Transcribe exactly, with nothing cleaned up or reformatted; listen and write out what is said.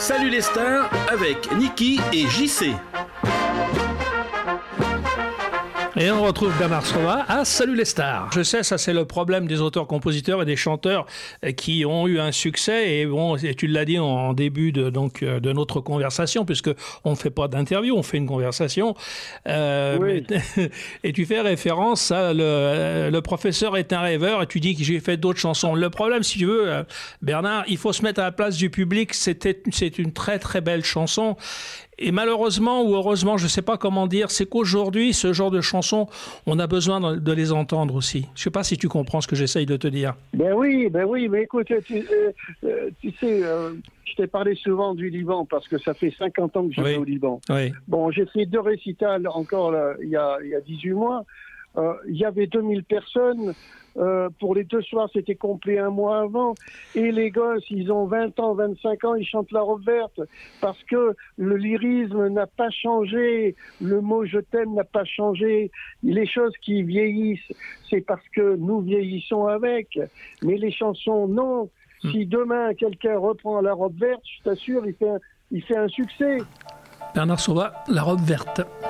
Salut les stars avec Niki et J C. Et on retrouve Bernard Sova à Salut les stars. Je sais, ça c'est le problème des auteurs-compositeurs et des chanteurs qui ont eu un succès. Et bon, et tu l'as dit en début de, donc, de notre conversation, puisque on ne fait pas d'interview, on fait une conversation. Euh, oui. mais, et tu fais référence à le, le professeur est un rêveur et tu dis que j'ai fait d'autres chansons. Le problème, si tu veux, Bernard, il faut se mettre à la place du public. C'était, c'est une très très belle chanson. Et malheureusement ou heureusement, je ne sais pas comment dire, c'est qu'aujourd'hui, ce genre de chansons, on a besoin de les entendre aussi. Je ne sais pas si tu comprends ce que j'essaye de te dire. Ben oui, ben oui, mais écoute, tu, euh, euh, tu sais, euh, je t'ai parlé souvent du Liban parce que ça fait cinquante ans que je oui. vais au Liban. Oui. Bon, j'ai fait deux récitals encore là, il, y a, il y a dix-huit mois. Euh, il y avait deux mille personnes. Euh, pour les deux soirs, c'était complet un mois avant. Et les gosses, ils ont vingt ans, vingt-cinq ans, ils chantent la robe verte. Parce que le lyrisme n'a pas changé. Le mot « je t'aime » n'a pas changé. Les choses qui vieillissent, c'est parce que nous vieillissons avec. Mais les chansons, non. Mmh. Si demain, quelqu'un reprend la robe verte, je t'assure, il fait un, il fait un succès. Bernard Sova, la robe verte.